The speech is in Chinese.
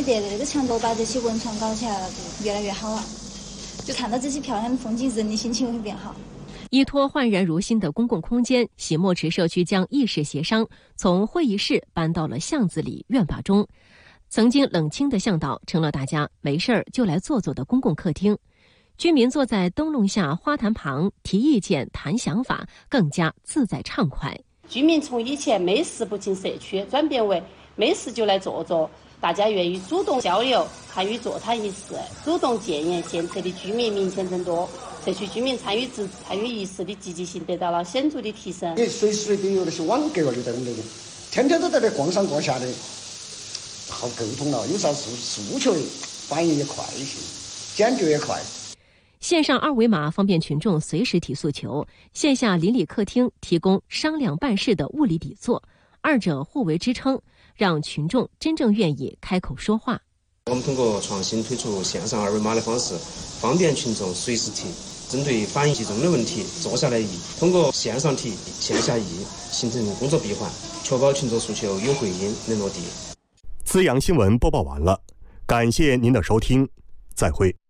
得那个强度把这些文创搞起来了，就越来越好了。就看到这些漂亮的风景，人的心情会变好。 依托焕然如新的公共空间，喜墨池社区将议事协商从会议室搬到了巷子里院坝中。曾经冷清的巷道成了大家没事儿就来坐坐的公共客厅。居民坐在灯笼下花坛旁提意见谈想法，更加自在畅快。 居民从以前没事不进社区转变为没事就来坐坐，大家愿意主动交流，参与座谈仪式，主动建言献策的居民明显增多，社区居民参与仪式的积极性得到了显著的提升。 你随时随地有那些网格的等等，天天都在那逛上逛下的，好沟通了，有啥诉求反应也快一些，解决也快。 线上二维码方便群众随时提诉求，线下邻里客厅提供商量办事的物理底座，二者互为支撑，让群众真正愿意开口说话。 我们通过创新推出线上二维码的方式，方便群众随时提，针对反映集中的问题坐下来议，通过线上提线下议，形成工作闭环，确保群众诉求有回音能落地。 资阳新闻播报完了，感谢您的收听，再会。